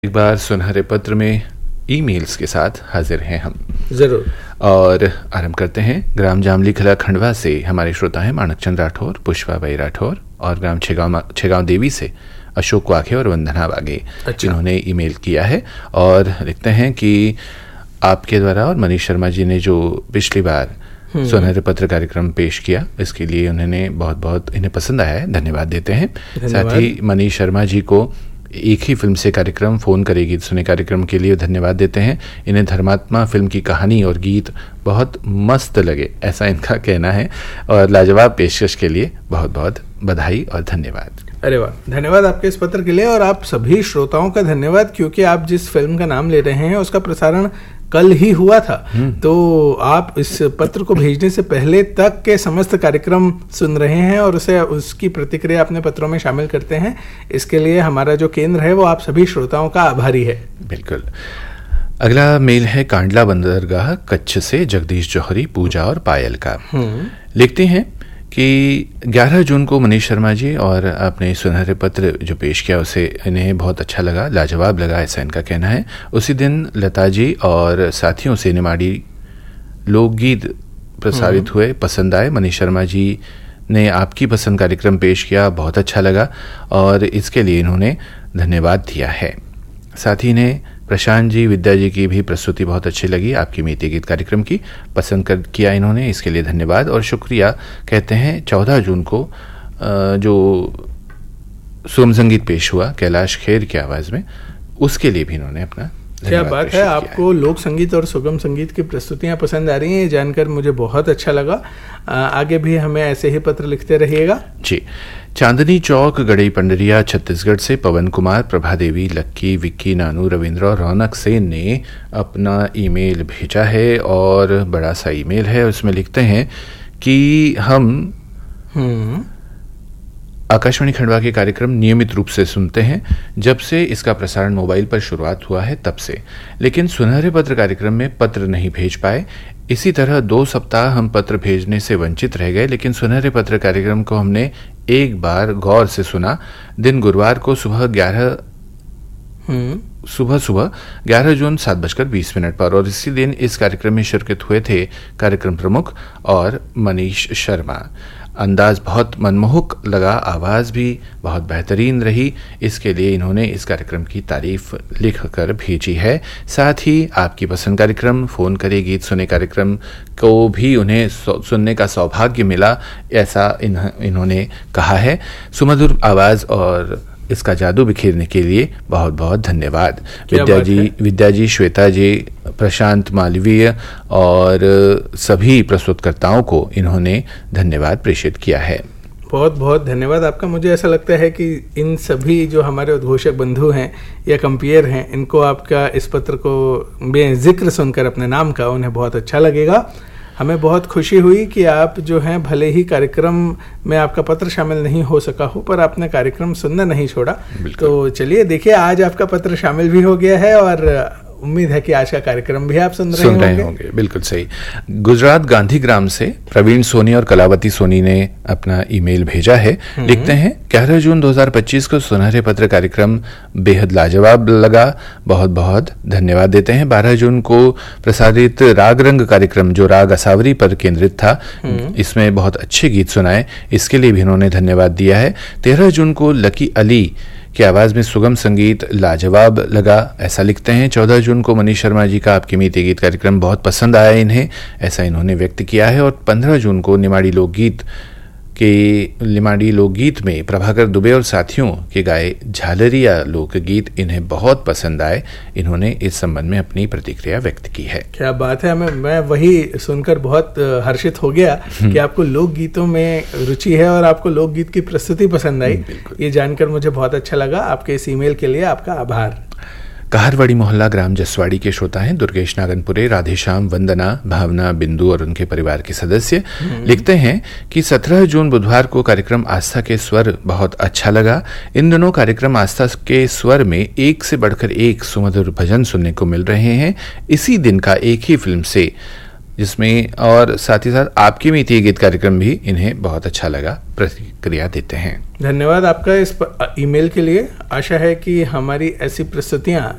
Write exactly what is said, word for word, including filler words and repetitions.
एक बार सुनहरे पत्र में ईमेल्स के साथ हाजिर हैं हम जरूर। और आरंभ करते हैं। ग्राम जामली खला खंडवा से हमारे श्रोता हैं माणकचंद राठौर, पुष्पाबाई राठौर, और ग्राम छेगांव छेगांव देवी से अशोक वाघे और वंदना वाघे। अच्छा। इन्होंने ईमेल किया है और लिखते हैं कि आपके द्वारा और मनीष शर्मा जी ने जो पिछली बार सुनहरे पत्र कार्यक्रम पेश किया, इसके लिए उन्होंने बहुत बहुत इन्हें पसंद आया है, धन्यवाद देते हैं। साथ ही मनीष शर्मा जी को एक ही फिल्म से कार्यक्रम फोन करेगी सुने कार्यक्रम के लिए धन्यवाद देते हैं। इन्हें धर्मात्मा फिल्म की कहानी और गीत बहुत मस्त लगे, ऐसा इनका कहना है, और लाजवाब पेशकश के लिए बहुत बहुत बधाई और धन्यवाद। अरे वाह, धन्यवाद आपके इस पत्र के लिए, और आप सभी श्रोताओं का धन्यवाद, क्योंकि आप जिस फिल्म का नाम ले रहे हैं उसका प्रसारण कल ही हुआ था, तो आप इस पत्र को भेजने से पहले तक के समस्त कार्यक्रम सुन रहे हैं और उसे उसकी प्रतिक्रिया अपने पत्रों में शामिल करते हैं। इसके लिए हमारा जो केंद्र है वो आप सभी श्रोताओं का आभारी है। बिल्कुल। अगला मेल है कांडला बंदरगाह कच्छ से जगदीश जौहरी, पूजा और पायल का। लिखते हैं कि ग्यारह जून को मनीष शर्मा जी और आपने सुनहरे पत्र जो पेश किया उसे इन्हें बहुत अच्छा लगा, लाजवाब लगा, ऐसा इनका कहना है। उसी दिन लता जी और साथियों से निमाड़ी लोकगीत प्रसारित हुए, पसंद आए। मनीष शर्मा जी ने आपकी पसंद कार्यक्रम पेश किया, बहुत अच्छा लगा, और इसके लिए इन्होंने धन्यवाद दिया है। साथ ही इन्हें प्रशांत जी, विद्या जी की भी प्रस्तुति बहुत अच्छी लगी, आपकी मीठी गीत कार्यक्रम की पसंद कर किया इन्होंने, इसके लिए धन्यवाद और शुक्रिया कहते हैं। चौदह जून को जो सुगम संगीत पेश हुआ कैलाश खेर की आवाज़ में, उसके लिए भी इन्होंने अपना क्या बात है, आपको लोक संगीत और सुगम संगीत की प्रस्तुतियां पसंद आ रही हैं, ये जानकर मुझे बहुत अच्छा लगा। आगे भी हमें ऐसे ही पत्र लिखते रहिएगा जी। चांदनी चौक गड़ई पंडरिया छत्तीसगढ़ से पवन कुमार, प्रभा देवी, लक्की, विक्की, नानू, रविंद्र और रौनक सेन ने अपना ईमेल भेजा है, और बड़ा सा ईमेल है। उसमें लिखते हैं कि हम आकाशवाणी खंडवा के कार्यक्रम नियमित रूप से सुनते हैं, जब से इसका प्रसारण मोबाइल पर शुरुआत हुआ है तब से, लेकिन सुनहरे पत्र कार्यक्रम में पत्र नहीं भेज पाए। इसी तरह दो सप्ताह हम पत्र भेजने से वंचित रह गए, लेकिन सुनहरे पत्र कार्यक्रम को हमने एक बार गौर से सुना। दिन गुरुवार को सुबह ग्यारह सुबह सुबह ग्यारह जून सात बजकर बीस मिनट पर, और इसी दिन इस कार्यक्रम में शिरकत हुए थे कार्यक्रम प्रमुख और मनीष शर्मा। अंदाज बहुत मनमोहक लगा, आवाज़ भी बहुत बेहतरीन रही, इसके लिए इन्होंने इस कार्यक्रम की तारीफ लिख कर भेजी है। साथ ही आपकी पसंद कार्यक्रम फोन करे गीत सुने कार्यक्रम को भी उन्हें सुनने का सौभाग्य मिला, ऐसा इन्होंने कहा है। सुमधुर आवाज़ और इसका जादू बिखेरने के लिए बहुत बहुत धन्यवाद। विद्या जी विद्या जी श्वेता जी, प्रशांत मालवीय और सभी प्रस्तुतकर्ताओं को इन्होंने धन्यवाद प्रेषित किया है। बहुत बहुत धन्यवाद आपका। मुझे ऐसा लगता है कि इन सभी जो हमारे उद्घोषक बंधु हैं या कंपेयर हैं, इनको आपका इस पत्र को में जिक्र सुनकर अपने नाम का उन्हें बहुत अच्छा लगेगा। हमें बहुत खुशी हुई कि आप जो हैं, भले ही कार्यक्रम में आपका पत्र शामिल नहीं हो सका हो, पर आपने कार्यक्रम सुनना नहीं छोड़ा। तो चलिए देखिए, आज आपका पत्र शामिल भी हो गया है, और उम्मीद है कि आज का कार्यक्रम भी आप सुन रहे, सुन रहे होंगे। बिल्कुल सही। गुजरात गांधीग्राम से प्रवीण सोनी और कलावती सोनी ने अपना ईमेल भेजा है। लिखते हैं ग्यारह जून दो हज़ार पच्चीस को सुनहरे पत्र कार्यक्रम बेहद लाजवाब लगा, बहुत बहुत धन्यवाद देते हैं। बारह जून को प्रसारित राग रंग कार्यक्रम जो राग असावरी पर केंद्रित था, इसमें बहुत अच्छे गीत सुनाए, इसके लिए भी इन्होंने धन्यवाद दिया है। तेरह जून को लकी अली की आवाज़ में सुगम संगीत लाजवाब लगा, ऐसा लिखते हैं। चौदह जून को मनीष शर्मा जी का आपकी मीठी गीत कार्यक्रम बहुत पसंद आया इन्हें, ऐसा इन्होंने व्यक्त किया है। और पंद्रह जून को निमाड़ी लोकगीत के निमाड़ी लोकगीत में प्रभाकर दुबे और साथियों के गाए झालरिया लोकगीत इन्हें बहुत पसंद आए, इन्होंने इस संबंध में अपनी प्रतिक्रिया व्यक्त की है। क्या बात है, मैं मैं वही सुनकर बहुत हर्षित हो गया कि आपको लोकगीतों में रुचि है और आपको लोकगीत की प्रस्तुति पसंद आई। ये जानकर मुझे बहुत अच्छा लगा। आपके इस ईमेल के लिए आपका आभार। कहारवाड़ी मोहल्ला ग्राम जसवाड़ी के श्रोता हैं दुर्गेश नागनपुरे, राधेश्याम, वंदना, भावना, बिंदु और उनके परिवार के सदस्य। लिखते हैं कि सत्रह जून बुधवार को कार्यक्रम आस्था के स्वर बहुत अच्छा लगा। इन दिनों कार्यक्रम आस्था के स्वर में एक से बढ़कर एक सुमधुर भजन सुनने को मिल रहे हैं। इसी दिन का एक ही फिल्म से, जिसमें और साथ ही साथ आपकी मीठी गीत कार्यक्रम भी इन्हें बहुत अच्छा लगा, प्रतिक्रिया देते हैं। धन्यवाद आपका इस ईमेल के लिए। आशा है कि हमारी ऐसी प्रस्तुतियाँ